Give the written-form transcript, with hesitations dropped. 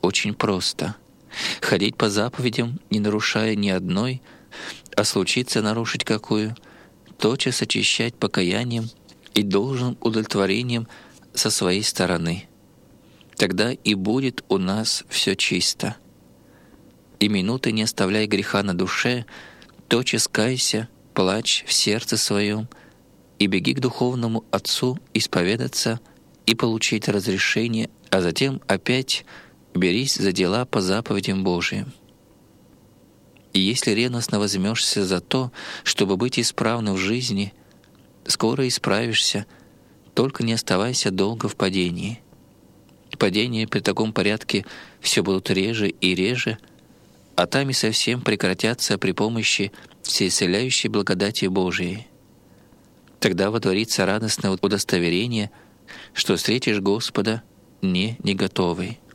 очень просто. Ходить по заповедям, не нарушая ни одной, а случится нарушить какую, тотчас очищать покаянием и должным удовлетворением со своей стороны. Тогда и будет у нас все чисто. И минуты не оставляй греха на душе, тотчас кайся, плачь в сердце своем и беги к духовному Отцу исповедаться и получить разрешение, а затем опять берись за дела по заповедям Божиим. И если ревностно возьмешься за то, чтобы быть исправным в жизни, скоро исправишься, только не оставайся долго в падении. Падения при таком порядке все будут реже и реже, а там и совсем прекратятся при помощи всеисцеляющей благодати Божией. Тогда водворится радостное удостоверение, что встретишь Господа не готовый.